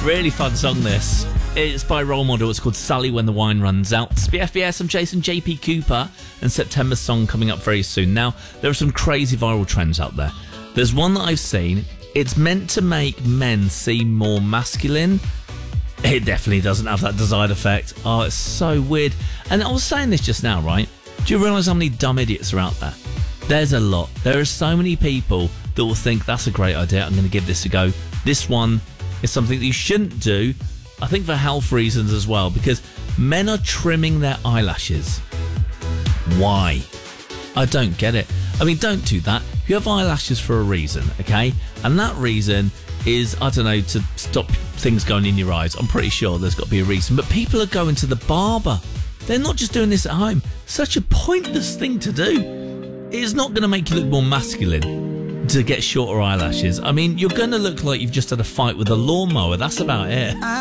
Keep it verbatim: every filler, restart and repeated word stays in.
Really fun song, this. It's by Role Model. It's called Sally When the Wine Runs Out. It's B F B S. I'm Jason J P Cooper, and September's song coming up very soon. Now, there are some crazy viral trends out there. There's one that I've seen. It's meant to make men seem more masculine. It definitely doesn't have that desired effect. Oh, it's so weird. And I was saying this just now, right? Do you realise how many dumb idiots are out there? There's a lot. There are so many people that will think, that's a great idea, I'm going to give this a go. This one is something that you shouldn't do, I think for health reasons as well, because men are trimming their eyelashes. Why? I don't get it. I mean, don't do that. You have eyelashes for a reason, okay? And that reason is, I don't know, to stop things going in your eyes. I'm pretty sure there's got to be a reason. But people are going to the barber. They're not just doing this at home. Such a pointless thing to do. It's not going to make you look more masculine to get shorter eyelashes. I mean, you're going to look like you've just had a fight with a lawnmower. That's about it.